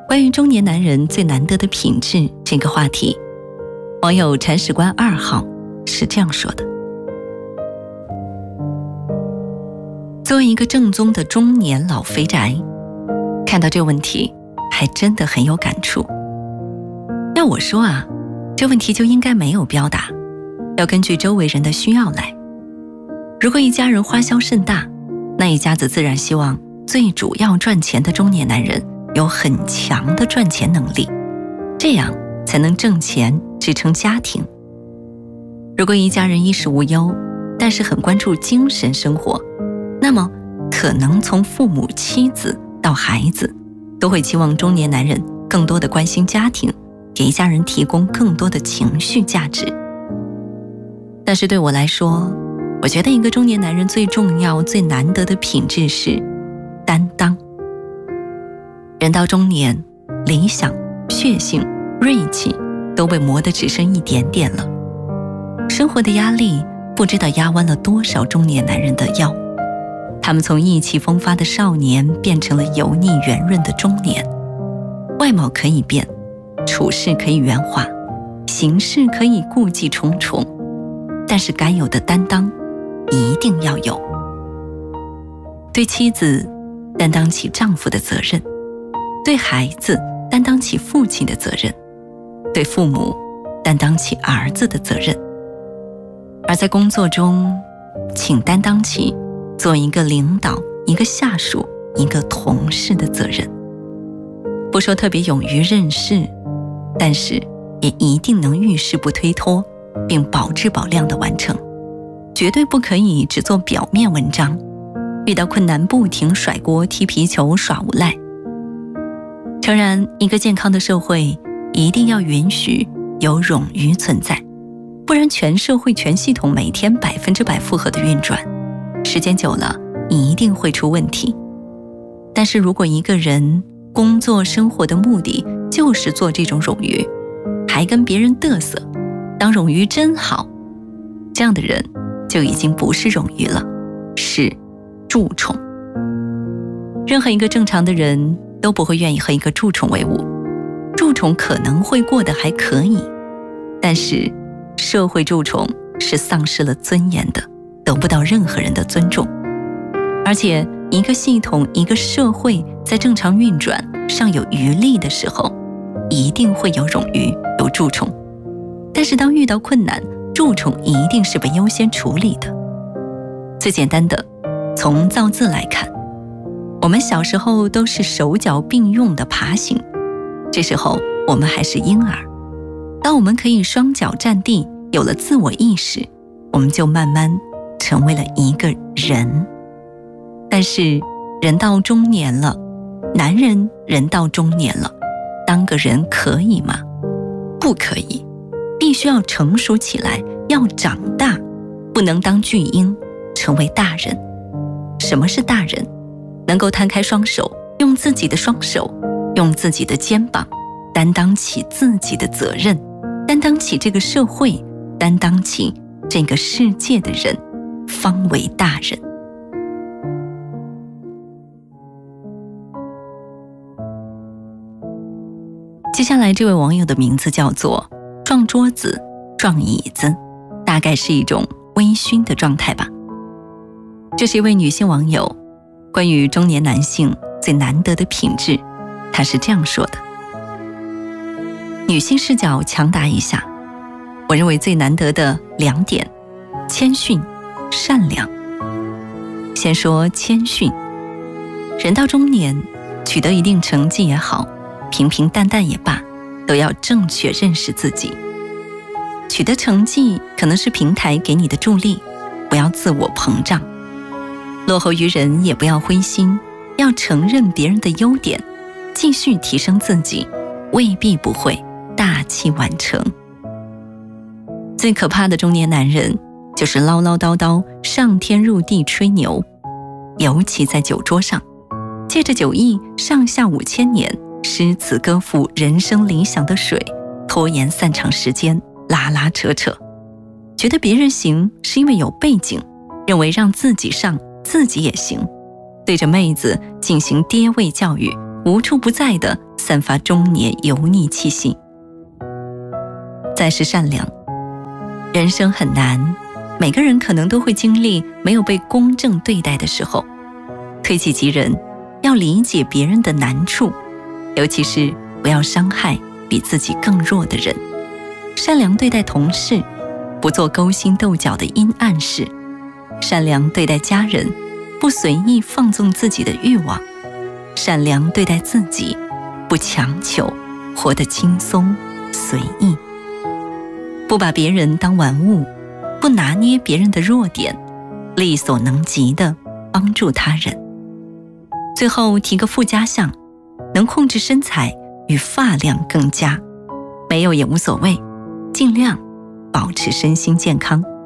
关于中年男人最难得的品质这个话题，网友铲屎官2号是这样说的：作为一个正宗的中年老肥宅，看到这个问题还真的很有感触。要我说啊，这问题就应该没有标答，要根据周围人的需要来。如果一家人花销甚大，那一家子自然希望最主要赚钱的中年男人有很强的赚钱能力，这样才能挣钱支撑家庭。如果一家人衣食无忧，但是很关注精神生活，那么可能从父母、妻子到孩子，都会期望中年男人更多的关心家庭，给一家人提供更多的情绪价值。但是对我来说，我觉得一个中年男人最重要、最难得的品质是担当。人到中年，理想、血性、锐气都被磨得只剩一点点了。生活的压力不知道压弯了多少中年男人的腰，他们从意气风发的少年变成了油腻圆润的中年。外貌可以变，处事可以圆滑，行事可以故技重重，但是该有的担当一定要有。对妻子担当起丈夫的责任，对孩子担当起父亲的责任，对父母担当起儿子的责任。而在工作中，请担当起做一个领导、一个下属、一个同事的责任。不说特别勇于任事，但是也一定能遇事不推脱，并保质保量地完成。绝对不可以只做表面文章，遇到困难不停甩锅、踢皮球、耍无赖。诚然，一个健康的社会一定要允许有冗余存在，不然全社会全系统每天100%负荷的运转，时间久了一定会出问题。但是如果一个人工作生活的目的就是做这种冗余，还跟别人嘚瑟，当冗余真好，这样的人就已经不是冗余了，是蛀虫。任何一个正常的人都不会愿意和一个蛀虫为伍。蛀虫可能会过得还可以，但是社会蛀虫是丧失了尊严的，得不到任何人的尊重。而且一个系统、一个社会在正常运转、尚有余力的时候，一定会有冗余、有蛀虫。但是当遇到困难，蛀虫一定是被优先处理的。最简单的，从造字来看，我们小时候都是手脚并用的爬行，这时候我们还是婴儿。当我们可以双脚站地，有了自我意识，我们就慢慢成为了一个人。但是人到中年了，男人人到中年了，当个人可以吗？不可以，必须要成熟起来，要长大，不能当巨婴，成为大人。什么是大人？能够摊开双手，用自己的双手，用自己的肩膀，担当起自己的责任，担当起这个社会，担当起这个世界的人，方为大人。接下来这位网友的名字叫做撞桌子、撞椅子，大概是一种微醺的状态吧。这是一位女性网友关于中年男性最难得的品质，她是这样说的：女性视角强答一下，我认为最难得的2点：谦逊、善良。先说谦逊，人到中年，取得一定成绩也好，平平淡淡也罢，都要正确认识自己。取得成绩可能是平台给你的助力，不要自我膨胀。落后于人也不要灰心，要承认别人的优点，继续提升自己，未必不会大器晚成。最可怕的中年男人就是唠唠叨叨、上天入地吹牛，尤其在酒桌上，借着酒意上下5000年，诗词歌赋人生理想的水，拖延散场时间，拉拉扯扯，觉得别人行是因为有背景，认为让自己上自己也行，对着妹子进行爹味教育，无处不在的散发中年油腻气息。再是善良。人生很难，每个人可能都会经历没有被公正对待的时候。推己及人，要理解别人的难处，尤其是不要伤害比自己更弱的人。善良对待同事，不做勾心斗角的阴暗事。善良对待家人，不随意放纵自己的欲望。善良对待自己，不强求，活得轻松随意。不把别人当玩物，不拿捏别人的弱点，力所能及的帮助他人。最后提个附加项，能控制身材与发量更佳，没有也无所谓，尽量保持身心健康。